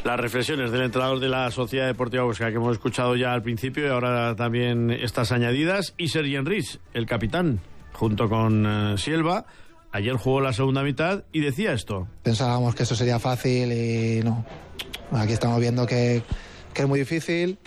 Las reflexiones del entrenador de la Sociedad Deportiva Huesca, que hemos escuchado ya al principio, y ahora también estas añadidas. Y Sergi Enrich, el capitán, junto con Silva, ayer jugó la segunda mitad y decía esto. Pensábamos que eso sería fácil y no. Aquí estamos viendo que es muy difícil.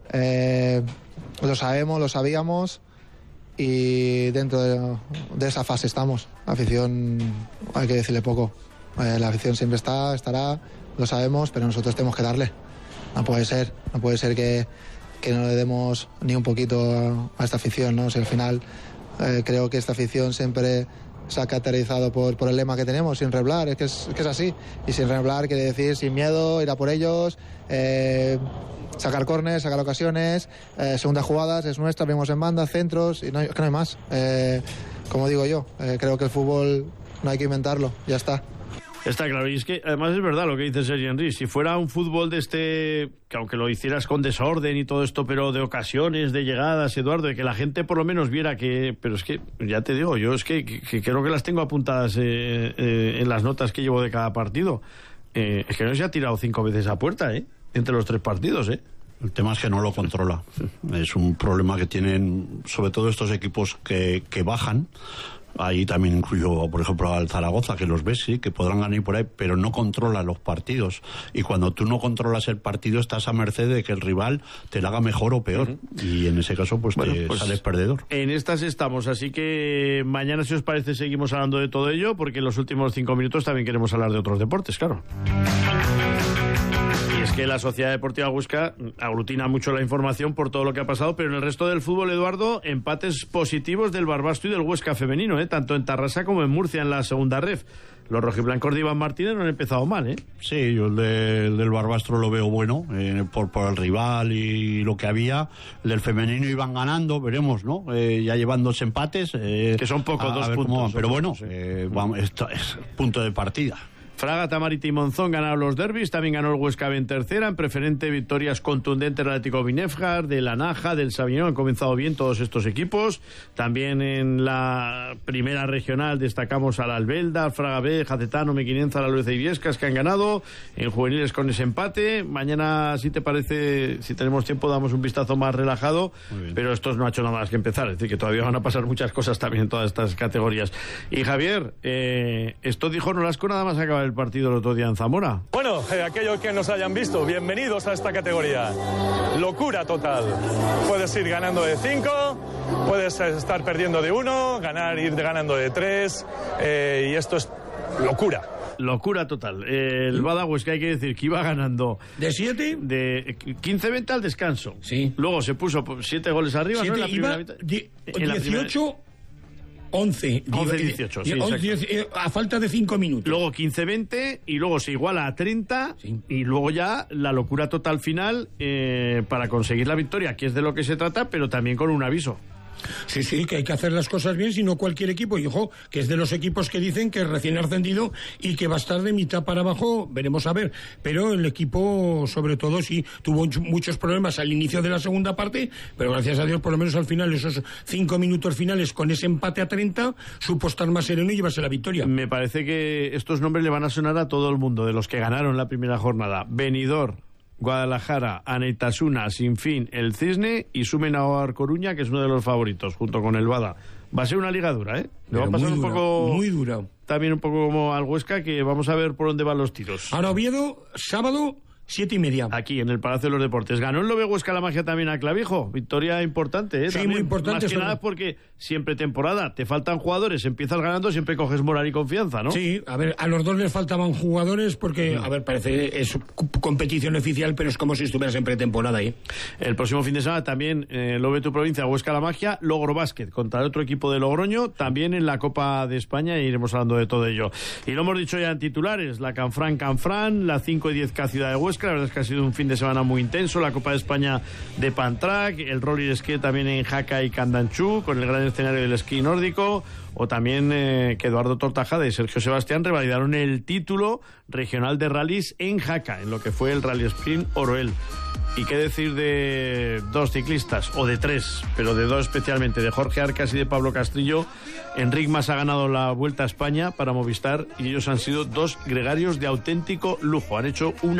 Lo sabemos, lo sabíamos. Y dentro de esa fase estamos. La afición, hay que decirle poco. La afición siempre estará, lo sabemos, pero nosotros tenemos que darle. No puede ser que no le demos ni un poquito a esta afición, ¿no? Si al final creo que esta afición siempre se ha caracterizado por el lema que tenemos, sin reblar, es que es así. Y sin reblar quiere decir sin miedo, ir a por ellos, sacar córneres, sacar ocasiones, segundas jugadas, es nuestra, venimos en banda, centros, y no hay más. Como digo yo, creo que el fútbol no hay que inventarlo, ya está. Está claro, y es que además es verdad lo que dice Sergi Enrich. Si fuera un fútbol de que aunque lo hicieras con desorden y todo esto, pero de ocasiones, de llegadas, Eduardo, de que la gente por lo menos viera que... Pero es que, ya te digo, yo es que creo que las tengo apuntadas en las notas que llevo de cada partido. Es que no se ha tirado 5 veces a puerta, entre los 3 partidos, El tema es que no lo controla. Es un problema que tienen, sobre todo estos equipos que bajan. Ahí también incluyo, por ejemplo, al Zaragoza, que los ves, sí, que podrán ganar por ahí, pero no controla los partidos. Y cuando tú no controlas el partido, estás a merced de que el rival te lo haga mejor o peor. Y en ese caso, pues sales perdedor. En estas estamos, así que mañana, si os parece, seguimos hablando de todo ello, porque en los últimos 5 minutos también queremos hablar de otros deportes, claro. Que la Sociedad Deportiva Huesca aglutina mucho la información por todo lo que ha pasado, pero en el resto del fútbol, Eduardo, empates positivos del Barbastro y del Huesca femenino, tanto en Tarrasa como en Murcia en la segunda ref. Los rojiblancos de Iván Martínez no han empezado mal, Sí, yo el del Barbastro lo veo bueno, por el rival y lo que había. El del femenino iban ganando, veremos, ¿no? Ya llevan 2 empates. Que son pocos, 2 puntos. Pero bueno, esto es punto de partida. Fragata, Marita y Monzón ganaron los derbis, también ganó el Huesca en tercera, en preferente victorias contundentes del Atlético Binefjar, de la Naja, del Sabiñón, han comenzado bien todos estos equipos. También en la primera regional destacamos a la Albelda, al Fraga B, Jacetano, Mequinenza, la Lueza y Viescas, que han ganado en juveniles con ese empate. Mañana, si te parece, si tenemos tiempo, damos un vistazo más relajado, pero estos no ha hecho nada más que empezar, es decir, que todavía van a pasar muchas cosas también en todas estas categorías. Y Javier, esto dijo Nolasco nada más acabar el partido el otro día en Zamora. Bueno, aquellos que nos hayan visto, bienvenidos a esta categoría. Locura total. Puedes ir ganando de 5, puedes estar perdiendo de 1, ir ganando de 3, y esto es locura. Locura total. El Badajoz, que hay que decir que iba ganando ¿de 7? De 15-20 al descanso. Sí. Luego se puso 7 goles arriba, 7, ¿no? En la primera mitad. 18... 11-18, sí, a falta de 5 minutos. Luego 15-20 y luego se iguala a 30, sí. Y luego ya la locura total final para conseguir la victoria, que es de lo que se trata, pero también con un aviso. Sí, que hay que hacer las cosas bien, si no cualquier equipo, y ojo, que es de los equipos que dicen que es recién ascendido y que va a estar de mitad para abajo, veremos a ver, pero el equipo sobre todo sí tuvo muchos problemas al inicio de la segunda parte, pero gracias a Dios por lo menos al final, esos 5 minutos finales con ese empate a 30, supo estar más sereno y llevarse la victoria. Me parece que estos nombres le van a sonar a todo el mundo, de los que ganaron la primera jornada: Benidorm, Guadalajara, Anaitasuna, Sinfín, el Cisne y Sumenao Coruña, que es uno de los favoritos, junto con el Bada. Va a ser una liga dura, Le va a pasar muy dura. También un poco como al Huesca, que vamos a ver por dónde van los tiros. Ahora Oviedo, sábado, 7:30. Aquí, en el Palacio de los Deportes. Ganó el Lobe Huesca la Magia también a Clavijo. Victoria importante, Sí, también. muy importante. Más que nada porque siempre temporada, te faltan jugadores, empiezas ganando, siempre coges moral y confianza, ¿no? Sí, a ver, a los dos les faltaban jugadores porque, a ver, parece es competición oficial, pero es como si estuvieras en pretemporada ahí. El próximo fin de semana también Lobe tu provincia, Huesca la Magia, Logro Básquet contra el otro equipo de Logroño, también en la Copa de España, e iremos hablando de todo ello. Y lo hemos dicho ya en titulares, la Canfrán, la 5 y 10K Ciudad de Huesca, la verdad es que ha sido un fin de semana muy intenso, la Copa de España de Pantrac, el roller esquí también en Jaca y Candanchú, con el gran escenario del esquí nórdico, o también que Eduardo Tortajada y Sergio Sebastián revalidaron el título regional de rallies en Jaca, en lo que fue el Rally Sprint Oroel. Y qué decir de 2 ciclistas, o de 3, pero de 2 especialmente, de Jorge Arcas y de Pablo Castrillo. Enric Mas ha ganado la Vuelta a España para Movistar y ellos han sido 2 gregarios de auténtico lujo. Han hecho una